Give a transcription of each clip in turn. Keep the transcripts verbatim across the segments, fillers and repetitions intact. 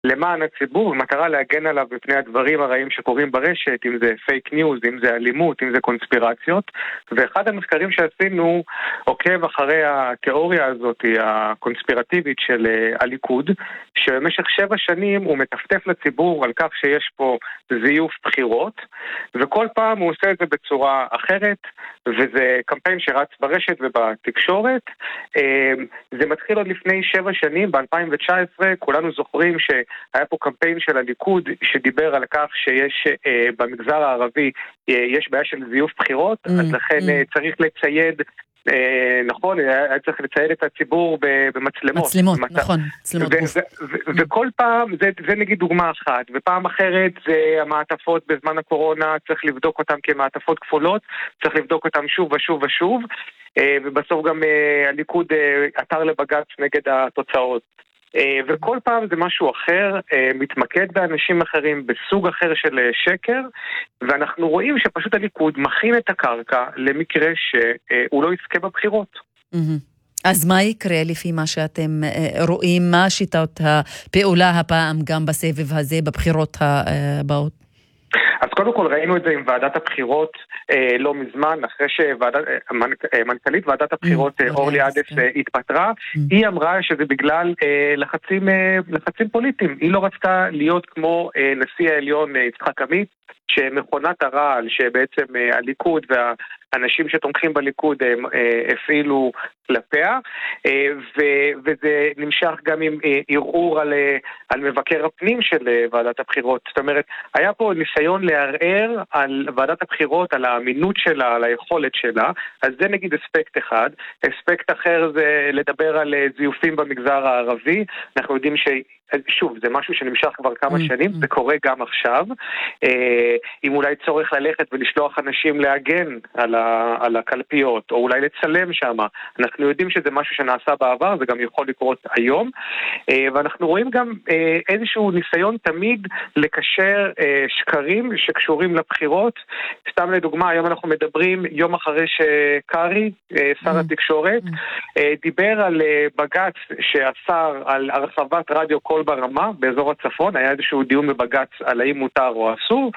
למען הציבור, במטרה להגן עליו בפני הדברים הרעים שקורים ברשת, אם זה פייק ניוז, אם זה אלימות, אם זה קונספירציות. ואחד המחקרים שעשינו עוקב אחרי התיאוריה הזאת, הקונספירטיבית של הליכוד, שבמשך שבע שנים הוא מטפטף לציבור על כך שיש פה זיוף בחירות, וכל פעם הוא עושה את זה בצורה אחרת, וזה קמפיין שרץ ברשת ובתקשורת. זה מתחיל עוד לפני שבע שנים, ב-אלפיים תשע עשרה, כולנו זוכרים שהיה פה קמפיין של הליכוד שדיבר על כך שיש במגזר הערבי יש בעיה של זיוף בחירות, אז לכן צריך לצייד, נכון, היה צריך לצייד את הציבור במצלמות. מצלמות, נכון, מצלמות גוף. וכל פעם, זה נגיד דוגמה אחת, ופעם אחרת זה המעטפות בזמן הקורונה, צריך לבדוק אותם כמעטפות כפולות, צריך לבדוק אותם שוב ושוב ושוב, ובסוף גם הליכוד עתר לבג"ץ נגד התוצאות. וכל פעם זה משהו אחר, מתמקד באנשים אחרים, בסוג אחר של שקר, ואנחנו רואים שפשוט הליכוד מכין את הקרקע למקרה שהוא לא יזכה בבחירות. אז מה יקרה לפי מה שאתם רואים? מה שיטות הפעולה הפעם גם בסבב הזה, בבחירות הבאות? אז קודם כל ראינו את זה עם ועדת הבחירות אה, לא מזמן, אחרי שמנכ"לית ועדת הבחירות אה, אורלי עדס אה, התפטרה, היא אמרה שזה בגלל אה, לחצים, אה, לחצים פוליטיים. היא לא רצתה להיות כמו אה, נשיא העליון אה, יצחק עמית, שמכונת הרעל שבעצם אה, הליכוד והאנשים שתומכים בליכוד אה, אה, הפעילו כלפיה, אה, ו- וזה נמשך גם עם אה, ערעור על, אה, על מבקר הפנים של אה, ועדת הבחירות. זאת אומרת, היה פה ניסיון לערער על ועדת הבחירות, על האמינות שלה, על היכולת שלה, אז זה נגיד אספקט אחד. אספקט אחר זה לדבר על אה, זיופים במגזר הערבי. אנחנו יודעים ש... שוב, זה משהו שנמשך כבר כמה שנים, זה קורה גם עכשיו. אם אולי צורך ללכת ולשלוח אנשים להגן על, ה, על הקלפיות, או אולי לצלם שם, אנחנו יודעים שזה משהו שנעשה בעבר, זה גם יכול לקרות היום, ואנחנו רואים גם איזשהו ניסיון תמיד לקשר שקרים שקשורים לבחירות. סתם לדוגמה, היום אנחנו מדברים יום אחרי שקרי, שר התקשורת, דיבר על בג"ץ שאסר על הרחבת רדיו קול ברמה באזור הצפון, היה איזשהו דיון בבג"ץ על האם מותר או אסור,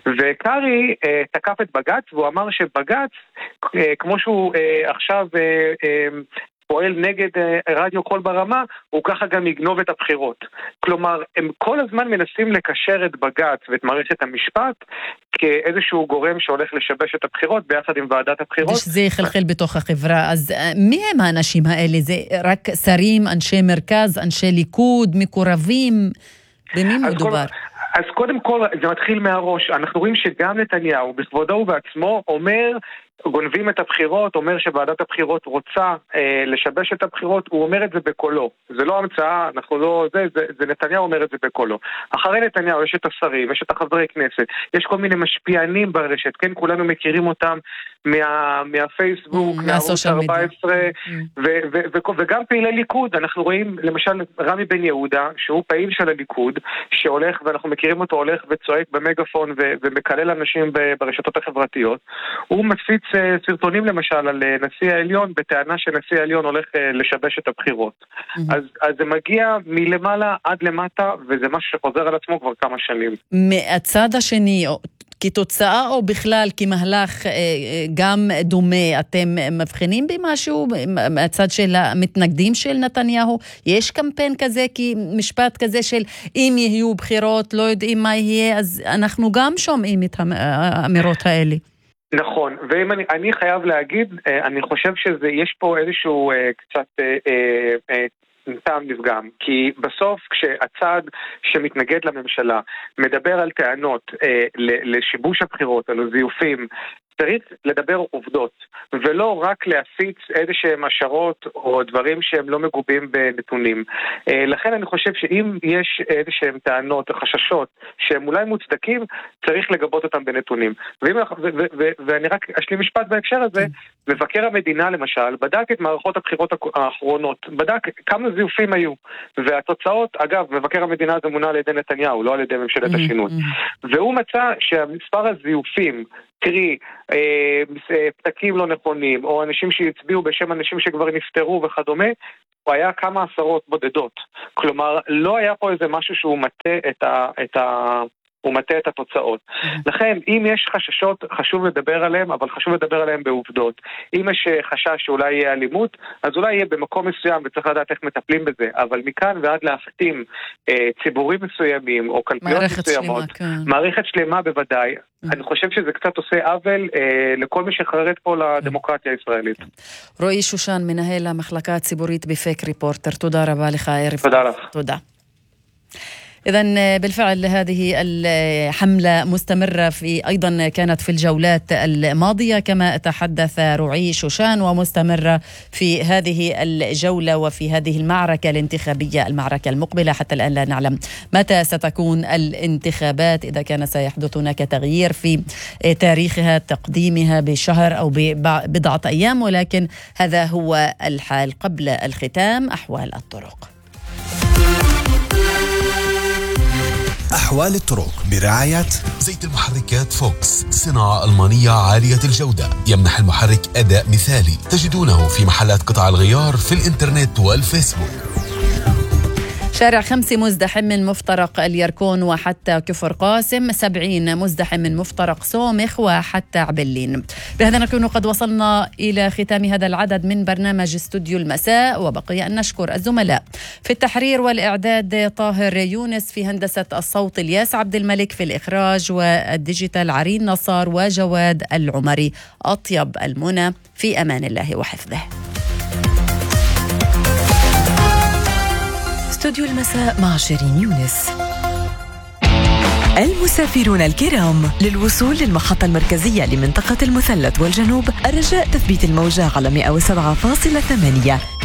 וקרי אה, תקף את בג"ץ, והוא אמר שבג"ץ, אה, כמו שהוא אה, עכשיו אה, אה, פועל נגד אה, רדיו קול ברמה, הוא ככה גם יגנוב את הבחירות. כלומר, הם כל הזמן מנסים לקשר את בג"ץ ואת מערכת המשפט כאיזשהו גורם שהולך לשבש את הבחירות ביחד עם ועדת הבחירות. שזה יחלחל בתוך החברה. אז מי הם האנשים האלה? זה רק שרים, אנשי מרכז, אנשי ליכוד, מקורבים? במי מדובר? אז קודם כל, זה מתחיל מהראש. אנחנו רואים שגם נתניהו, בכבודו ובעצמו, אומר, גונבים את הבחירות, אומר שוועדת הבחירות רוצה אה, לשבש את הבחירות, הוא אומר את זה בקולו. זה לא המצאה, אנחנו לא... זה, זה, זה נתניהו אומר את זה בקולו. אחרי נתניהו יש את השרים, יש את החברי כנסת, יש כל מיני משפיענים ברשת, כן? כולנו מכירים אותם מה, מהפייסבוק, mm, מהערוץ ארבע עשרה, mm. ו, ו, ו, וגם פעילי ליכוד. אנחנו רואים, למשל, רמי בן יהודה, שהוא פעיל של הליכוד, שהולך, ואנחנו מכירים אותו, הולך וצועק במגפון ו, ומקלל אנשים ברשתות החברתיות. הוא מפיץ סרטונים למשל על נשיא העליון בטענה שנשיא העליון הולך לשבש את הבחירות. Mm-hmm. אז, אז זה מגיע מלמעלה עד למטה, וזה משהו שחוזר על עצמו כבר כמה שנים. מהצד השני, כתוצאה או בכלל כמהלך גם דומה, אתם מבחינים במשהו מהצד של המתנגדים של נתניהו? יש קמפיין כזה, כי משפט כזה של אם יהיו בחירות לא יודעים מה יהיה, אז אנחנו גם שומעים את האמירות האלה. נכון, ואם אני, אני חייב להגיד, אני חושב שיש פה איזשהו קצת טעם לפגם, כי בסוף כשהצד שמתנגד לממשלה מדבר על טענות לשיבוש הבחירות, על זיופים, צריך לדבר עובדות, ולא רק להפיץ איזה שהם השערות או דברים שהם לא מגובים בנתונים. לכן אני חושב שאם יש איזה שהם טענות או חששות שהם אולי מוצדקים, צריך לגבות אותם בנתונים. ואם, ו, ו, ו, ואני רק אשלים משפט בהקשר הזה, מבקר המדינה למשל, בדק את מערכות הבחירות האחרונות, בדק כמה זיופים היו, והתוצאות, אגב, מבקר המדינה זה מונה על ידי נתניהו, לא על ידי ממשלת השינוי, והוא מצא שהמספר הזיופים, קרי, פתקים לא נכונים, או אנשים שהצביעו בשם אנשים שכבר נפטרו וכדומה, הוא היה כמה עשרות בודדות. כלומר, לא היה פה איזה משהו שהוא מטה את ה... את ה... הוא מטה את התוצאות. לכן, אם יש חששות, חשוב לדבר עליהם, אבל חשוב לדבר עליהם בעובדות. אם יש חשש שאולי יהיה אלימות, אז אולי יהיה במקום מסוים, וצריך לדעת איך מטפלים בזה. אבל מכאן ועד להחתים אה, ציבורים מסוימים, או קלפיות מסוימות, שלמה, כן. מערכת שלמה בוודאי, אני חושב שזה קצת עושה עוול אה, לכל מי שחררת פה לדמוקרטיה הישראלית. רועי שושן, מנהל המחלקה הציבורית בפייק ריפורטר, תודה רבה לך, ערב. תודה לך. תודה. إذن بالفعل هذه الحملة مستمرة في أيضا كانت في الجولات الماضية كما تحدث رعي شوشان ومستمرة في هذه الجولة وفي هذه المعركة الانتخابية المعركة المقبلة. حتى الآن لا نعلم متى ستكون الانتخابات، إذا كان سيحدث هناك تغيير في تاريخها تقديمها بشهر أو ببضعة أيام، ولكن هذا هو الحال. قبل الختام أحوال الطرق. أحوال الطرق برعاية زيت المحركات فوكس، صناعة ألمانية عالية الجودة، يمنح المحرك أداء مثالي. تجدونه في محلات قطع الغيار في الإنترنت والفيسبوك. شارع خمسة مزدحم من مفترق اليركون وحتى كفر قاسم، سبعين مزدحم من مفترق سومخ وحتى عبلين. بهذا نكون قد وصلنا إلى ختام هذا العدد من برنامج استوديو المساء، وبقي أن نشكر الزملاء في التحرير والإعداد طاهر يونس، في هندسة الصوت الياس عبد الملك، في الإخراج والديجيتال عرين نصار وجواد العمري. أطيب المنى، في أمان الله وحفظه. استوديو المساء مع شيرين يونس. المسافرون الكرام، للوصول للمحطة المركزية لمنطقة المثلث والجنوب الرجاء تثبيت الموجة على مئة وسبعة فاصلة ثمانية.